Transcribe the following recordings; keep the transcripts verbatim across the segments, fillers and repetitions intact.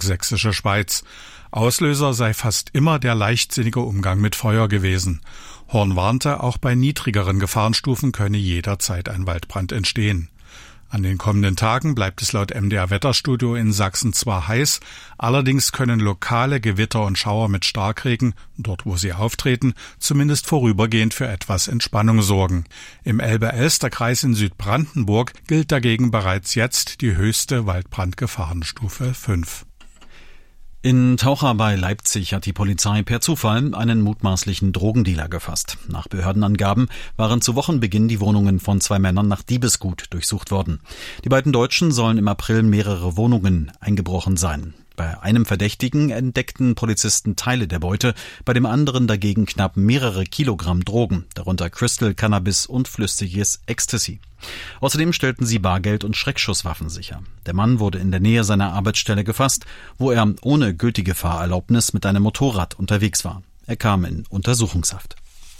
Sächsische Schweiz. Auslöser sei fast immer der leichtsinnige Umgang mit Feuer gewesen. Horn warnte, auch bei niedrigeren Gefahrenstufen könne jederzeit ein Waldbrand entstehen. An den kommenden Tagen bleibt es laut M D R-Wetterstudio in Sachsen zwar heiß, allerdings können lokale Gewitter und Schauer mit Starkregen, dort wo sie auftreten, zumindest vorübergehend für etwas Entspannung sorgen. Im Elbe-Elster-Kreis in Südbrandenburg gilt dagegen bereits jetzt die höchste Waldbrandgefahrenstufe fünf. In Taucher bei Leipzig hat die Polizei per Zufall einen mutmaßlichen Drogendealer gefasst. Nach Behördenangaben waren zu Wochenbeginn die Wohnungen von zwei Männern nach Diebesgut durchsucht worden. Die beiden Deutschen sollen im April mehrere Wohnungen eingebrochen sein. Bei einem Verdächtigen entdeckten Polizisten Teile der Beute, bei dem anderen dagegen knapp mehrere Kilogramm Drogen, darunter Crystal, Cannabis und flüssiges Ecstasy. Außerdem stellten sie Bargeld und Schreckschusswaffen sicher. Der Mann wurde in der Nähe seiner Arbeitsstelle gefasst, wo er ohne gültige Fahrerlaubnis mit einem Motorrad unterwegs war. Er kam in Untersuchungshaft.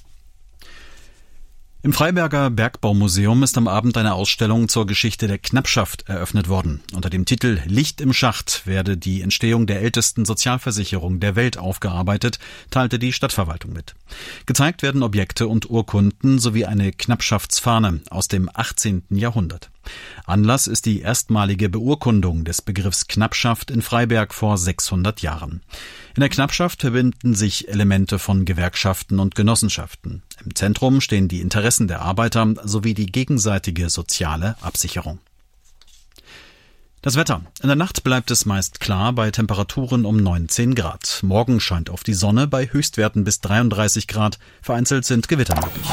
Im Freiberger Bergbaumuseum ist am Abend eine Ausstellung zur Geschichte der Knappschaft eröffnet worden. Unter dem Titel Licht im Schacht werde die Entstehung der ältesten Sozialversicherung der Welt aufgearbeitet, teilte die Stadtverwaltung mit. Gezeigt werden Objekte und Urkunden sowie eine Knappschaftsfahne aus dem achtzehnten Jahrhundert. Anlass ist die erstmalige Beurkundung des Begriffs Knappschaft in Freiberg vor sechshundert Jahren. In der Knappschaft verbinden sich Elemente von Gewerkschaften und Genossenschaften. Im Zentrum stehen die Interessen der Arbeiter sowie die gegenseitige soziale Absicherung. Das Wetter. In der Nacht bleibt es meist klar bei Temperaturen um neunzehn Grad. Morgen scheint auf die Sonne bei Höchstwerten bis dreiunddreißig Grad. Vereinzelt sind Gewitter möglich.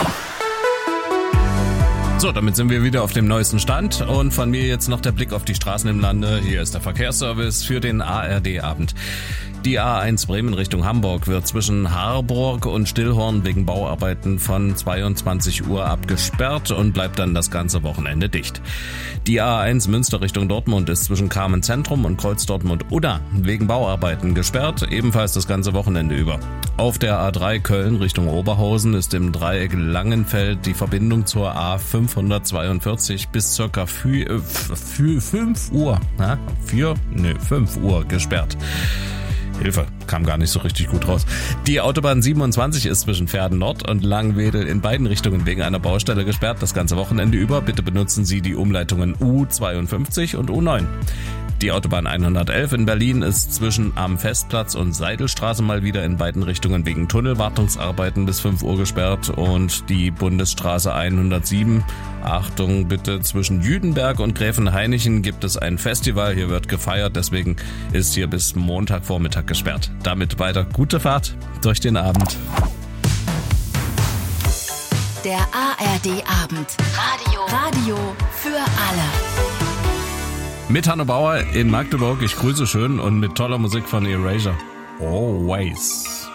So, damit sind wir wieder auf dem neuesten Stand und von mir jetzt noch der Blick auf die Straßen im Lande. Hier ist der Verkehrsservice für den A R D-Abend. Die A eins Bremen Richtung Hamburg wird zwischen Harburg und Stillhorn wegen Bauarbeiten von zweiundzwanzig Uhr abgesperrt und bleibt dann das ganze Wochenende dicht. Die A eins Münster Richtung Dortmund ist zwischen Carmen Zentrum und Kreuz Dortmund-Udda wegen Bauarbeiten gesperrt, ebenfalls das ganze Wochenende über. Auf der A drei Köln Richtung Oberhausen ist im Dreieck Langenfeld die Verbindung zur A fünfhundertzweiundvierzig bis circa fünf Uhr, na, vier, ne, fünf Uhr gesperrt. Hilfe, kam gar nicht so richtig gut raus. Die Autobahn siebenundzwanzig ist zwischen Pferden Nord und Langwedel in beiden Richtungen wegen einer Baustelle gesperrt, das ganze Wochenende über. Bitte benutzen Sie die Umleitungen U zweiundfünfzig und U neun. Die Autobahn hundertelf in Berlin ist zwischen am Festplatz und Seidelstraße mal wieder in beiden Richtungen wegen Tunnelwartungsarbeiten bis fünf Uhr gesperrt und die Bundesstraße hundertsieben, Achtung bitte, zwischen Jüdenberg und Gräfenhainichen gibt es ein Festival, hier wird gefeiert, deswegen ist hier bis Montagvormittag gesperrt. Damit weiter gute Fahrt durch den Abend. Der A R D-Abend. Radio. Radio für alle. Mit Hanno Bauer in Magdeburg, ich grüße schön und mit toller Musik von Erasure. Always.